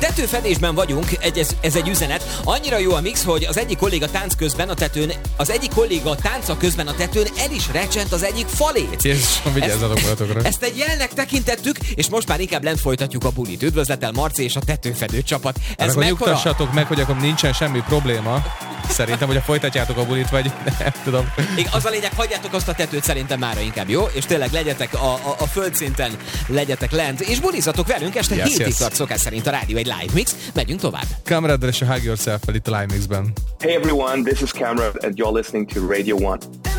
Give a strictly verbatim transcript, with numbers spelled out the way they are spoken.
Tetőfedésben vagyunk, egy, ez, ez egy üzenet. Annyira jó a mix, hogy az egyik kolléga tánc közben a tetőn, az egyik kolléga tánca közben a tetőn el is recsent az egyik falét. Jézusom, vigyázzatok magatokra. Ezt egy jelnek tekintettük, és most már inkább lent folytatjuk a bulit. Üdvözlettel Marci és a tetőfedő csapat. Ez akkor mekkora? Nyugtassatok meg, hogy akkor nincsen semmi probléma. Szerintem, hogy folytatjátok a bulit, vagy nem tudom. Igen, az a lényeg, hagyjátok azt a tetőt szerintem mára inkább, jó? És tényleg legyetek a, a, a földszinten, legyetek lent, és bulizatok velünk este yes, hétig yes. tart szokás szerint a rádió egy live mix. Megyünk tovább. Kamrad és a Hug Yourself-fel itt a live mixben. Hey everyone, this is Kamrad and you're listening to Radio One.